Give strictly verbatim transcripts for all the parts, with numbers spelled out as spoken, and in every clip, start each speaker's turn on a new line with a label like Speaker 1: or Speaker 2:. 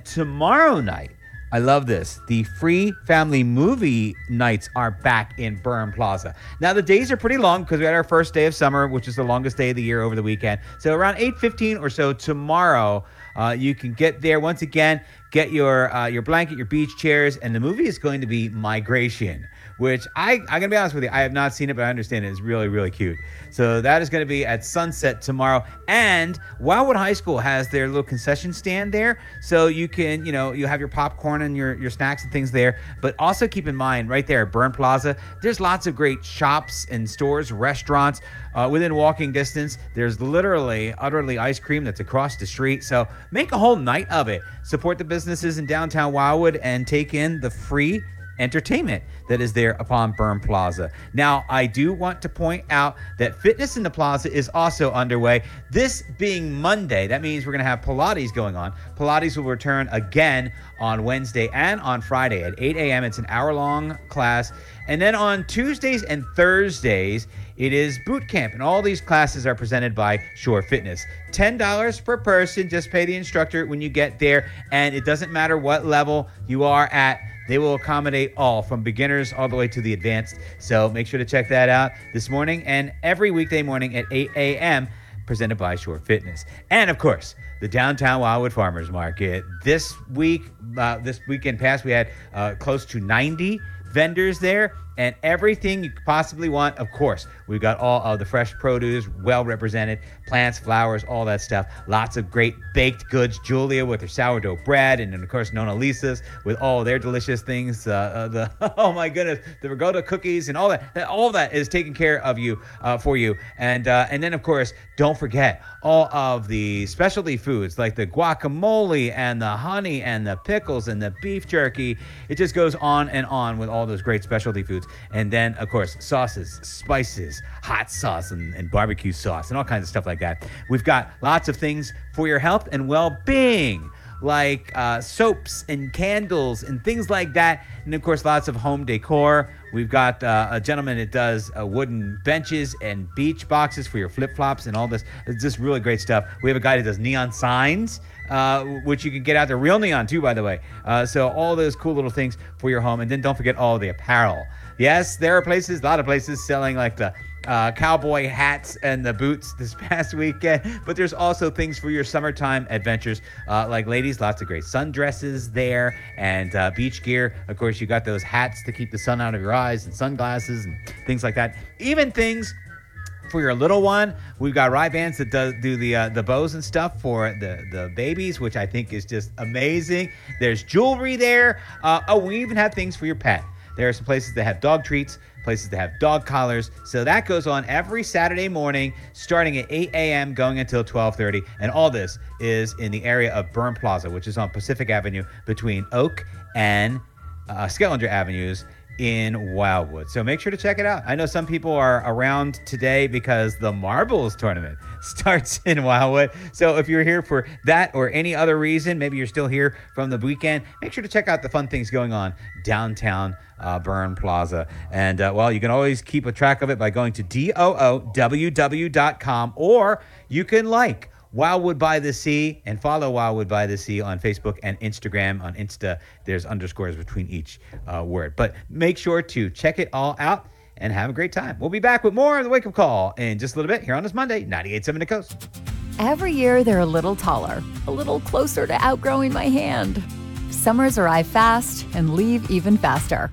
Speaker 1: tomorrow night, I love this. The free family movie nights are back in Byrne Plaza. Now, the days are pretty long because we had our first day of summer, which is the longest day of the year over the weekend. So around eight fifteen or so tomorrow, uh, you can get there. Once again, get your uh, your blanket, your beach chairs, and the movie is going to be Migration, which I, I'm going to be honest with you, I have not seen it, but I understand it is really, really cute. So that is going to be at sunset tomorrow. And Wildwood High School has their little concession stand there. So you can, you know, you have your popcorn and your, your snacks and things there. But also keep in mind, right there at Byrne Plaza, there's lots of great shops and stores, restaurants uh, within walking distance. There's literally, utterly ice cream that's across the street. So make a whole night of it. Support the businesses in downtown Wildwood and take in the free entertainment that is there upon Byrne Plaza. Now, I do want to point out that Fitness in the Plaza is also underway. This being Monday, that means we're going to have Pilates going on. Pilates will return again on Wednesday and on Friday at eight a.m. It's an hour-long class. And then on Tuesdays and Thursdays, it is boot camp, and all these classes are presented by Shore Fitness. ten dollars per person. Just pay the instructor when you get there, and it doesn't matter what level you are at. They will accommodate all, from beginners all the way to the advanced. So make sure to check that out this morning and every weekday morning at eight a.m., presented by Shore Fitness. And, of course, the Downtown Wildwood Farmers Market. This week, uh, this weekend past, we had uh, close to ninety vendors there, and everything you could possibly want. Of course, we've got all of the fresh produce, well represented, plants, flowers, all that stuff. Lots of great baked goods. Julia with her sourdough bread, and then of course Nona Lisa's with all their delicious things. Uh, uh, the oh my goodness, the ricotta cookies and all that. All that is taken care of you uh, for you. And uh, and then of course, don't forget all of the specialty foods like the guacamole and the honey and the pickles and the beef jerky. It just goes on and on with all those great specialty foods. And then, of course, sauces, spices, hot sauce, and, and barbecue sauce, and all kinds of stuff like that. We've got lots of things for your health and well-being, like uh, soaps and candles and things like that. And, of course, lots of home decor. We've got uh, a gentleman that does uh, wooden benches and beach boxes for your flip-flops and all this. It's just really great stuff. We have a guy that does neon signs, uh, which you can get out there. Real neon, too, by the way. Uh, so all those cool little things for your home. And then don't forget all the apparel. Yes, there are places, a lot of places selling like the uh, cowboy hats and the boots this past weekend, but there's also things for your summertime adventures, uh, like ladies, lots of great sundresses there, and uh, beach gear. Of course, you got those hats to keep the sun out of your eyes, and sunglasses and things like that. Even things for your little one. We've got Ray-Bans that does do the uh, the bows and stuff for the, the babies, which I think is just amazing. There's jewelry there. Uh, oh, we even have things for your pet. There are some places that have dog treats, places that have dog collars. So that goes on every Saturday morning, starting at eight a.m., going until twelve thirty. And all this is in the area of Byrne Plaza, which is on Pacific Avenue between Oak and uh, Skellinger Avenues in Wildwood. So make sure to check it out. I know some people are around today because the Marbles tournament starts in Wildwood. So if you're here for that or any other reason, maybe you're still here from the weekend, make sure to check out the fun things going on downtown uh, Byrne Plaza. And uh, well, you can always keep a track of it by going to D O O W W dot com, or you can like Wildwood by the Sea and follow Wildwood by the Sea on Facebook and Instagram. On Insta, there's underscores between each uh, word. But make sure to check it all out and have a great time. We'll be back with more of the Wake Up Call in just a little bit here on this Monday, ninety-eight point seven The Coast.
Speaker 2: Every year, they're a little taller, a little closer to outgrowing my hand. Summers arrive fast and leave even faster.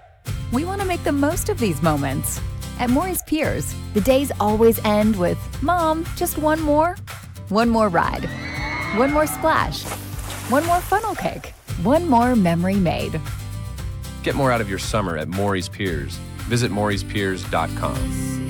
Speaker 2: We want to make the most of these moments. At Maury's Piers, the days always end with, Mom, just one more? One more ride, one more splash, one more funnel cake, one more memory made.
Speaker 3: Get more out of your summer at Maury's Piers. Visit Maury's Piers dot com.